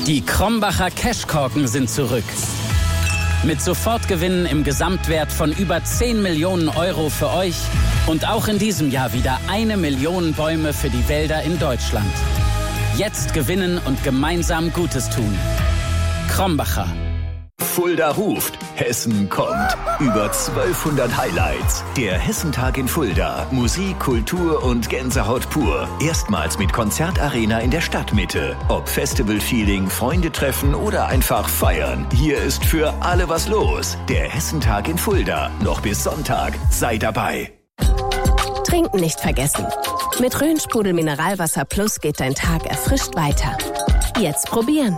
Die Krombacher Cashkorken sind zurück. Mit Sofortgewinnen im Gesamtwert von über 10 Millionen Euro für euch und auch in diesem Jahr wieder 1 Million Bäume für die Wälder in Deutschland. Jetzt gewinnen und gemeinsam Gutes tun. Krombacher. Fulda ruft, Hessen kommt. Über 1200 Highlights. Der Hessentag in Fulda. Musik, Kultur und Gänsehaut pur. Erstmals mit Konzertarena in der Stadtmitte. Ob Festival-Feeling, Freunde treffen oder einfach feiern. Hier ist für alle was los. Der Hessentag in Fulda. Noch bis Sonntag. Sei dabei. Trinken nicht vergessen. Mit Rhön-Sprudel Mineralwasser Plus geht dein Tag erfrischt weiter. Jetzt probieren.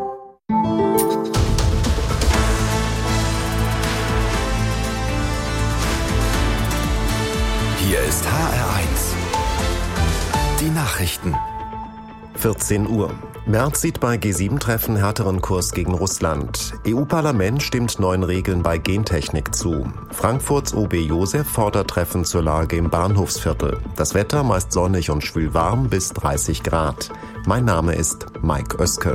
Hier ist HR1. Die Nachrichten. 14 Uhr. Merz sieht bei G7-Treffen härteren Kurs gegen Russland. EU-Parlament stimmt neuen Regeln bei Gentechnik zu. Frankfurts OB Josef fordert Treffen zur Lage im Bahnhofsviertel. Das Wetter meist sonnig und schwül warm bis 30 Grad. Mein Name ist Mike Oeske.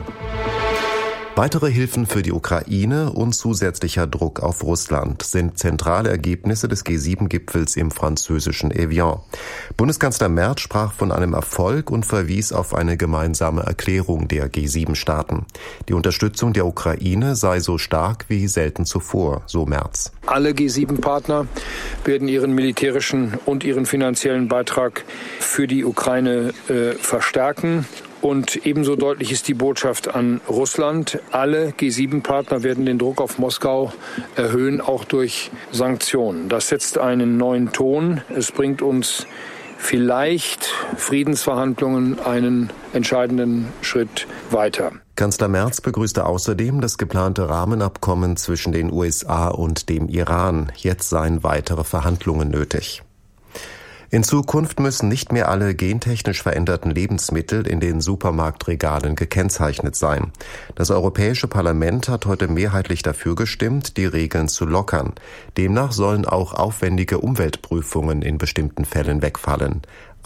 Weitere Hilfen für die Ukraine und zusätzlicher Druck auf Russland sind zentrale Ergebnisse des G7-Gipfels im französischen Evian. Bundeskanzler Merz sprach von einem Erfolg und verwies auf eine gemeinsame Erklärung der G7-Staaten. Die Unterstützung der Ukraine sei so stark wie selten zuvor, so Merz. Alle G7-Partner werden ihren militärischen und ihren finanziellen Beitrag für die Ukraine verstärken. Und ebenso deutlich ist die Botschaft an Russland. Alle G7-Partner werden den Druck auf Moskau erhöhen, auch durch Sanktionen. Das setzt einen neuen Ton. Es bringt uns vielleicht Friedensverhandlungen einen entscheidenden Schritt weiter. Kanzler Merz begrüßte außerdem das geplante Rahmenabkommen zwischen den USA und dem Iran. Jetzt seien weitere Verhandlungen nötig. In Zukunft müssen nicht mehr alle gentechnisch veränderten Lebensmittel in den Supermarktregalen gekennzeichnet sein. Das Europäische Parlament hat heute mehrheitlich dafür gestimmt, die Regeln zu lockern. Demnach sollen auch aufwendige Umweltprüfungen in bestimmten Fällen wegfallen.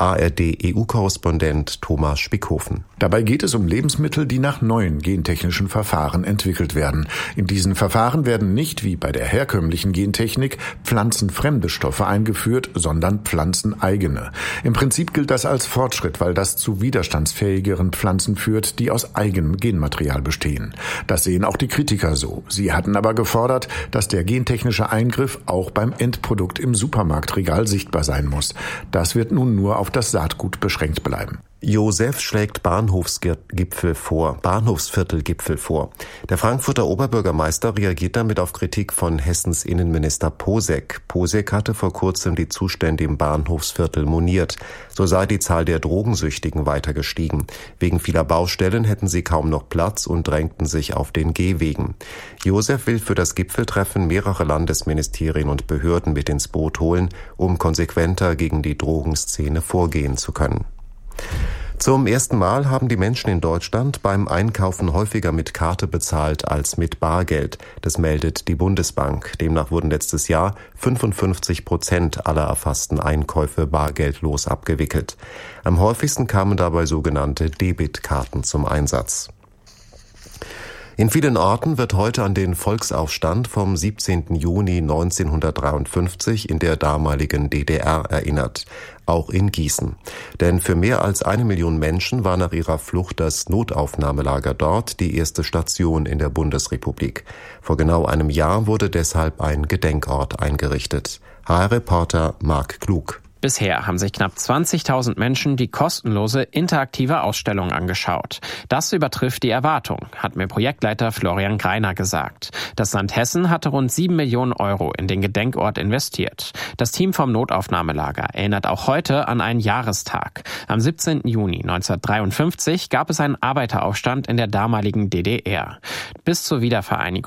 ARD-EU-Korrespondent Thomas Spickhofen. Dabei geht es um Lebensmittel, die nach neuen gentechnischen Verfahren entwickelt werden. In diesen Verfahren werden nicht, wie bei der herkömmlichen Gentechnik, pflanzenfremde Stoffe eingeführt, sondern pflanzeneigene. Im Prinzip gilt das als Fortschritt, weil das zu widerstandsfähigeren Pflanzen führt, die aus eigenem Genmaterial bestehen. Das sehen auch die Kritiker so. Sie hatten aber gefordert, dass der gentechnische Eingriff auch beim Endprodukt im Supermarktregal sichtbar sein muss. Das wird nun nur auf das Saatgut beschränkt bleiben. Josef schlägt Bahnhofsviertelgipfel vor. Der Frankfurter Oberbürgermeister reagiert damit auf Kritik von Hessens Innenminister Posek. Posek hatte vor kurzem die Zustände im Bahnhofsviertel moniert. So sei die Zahl der Drogensüchtigen weiter gestiegen. Wegen vieler Baustellen hätten sie kaum noch Platz und drängten sich auf den Gehwegen. Josef will für das Gipfeltreffen mehrere Landesministerien und Behörden mit ins Boot holen, um konsequenter gegen die Drogenszene vorgehen zu können. Zum ersten Mal haben die Menschen in Deutschland beim Einkaufen häufiger mit Karte bezahlt als mit Bargeld. Das meldet die Bundesbank. Demnach wurden letztes Jahr 55% aller erfassten Einkäufe bargeldlos abgewickelt. Am häufigsten kamen dabei sogenannte Debitkarten zum Einsatz. In vielen Orten wird heute an den Volksaufstand vom 17. Juni 1953 in der damaligen DDR erinnert, auch in Gießen. Denn für mehr als 1 Million Menschen war nach ihrer Flucht das Notaufnahmelager dort die erste Station in der Bundesrepublik. Vor genau einem Jahr wurde deshalb ein Gedenkort eingerichtet. HR-Reporter Marc Klug. Bisher haben sich knapp 20.000 Menschen die kostenlose interaktive Ausstellung angeschaut. Das übertrifft die Erwartung, hat mir Projektleiter Florian Greiner gesagt. Das Land Hessen hatte rund 7 Millionen Euro in den Gedenkort investiert. Das Team vom Notaufnahmelager erinnert auch heute an einen Jahrestag. Am 17. Juni 1953 gab es einen Arbeiteraufstand in der damaligen DDR. Bis zur Wiedervereinigung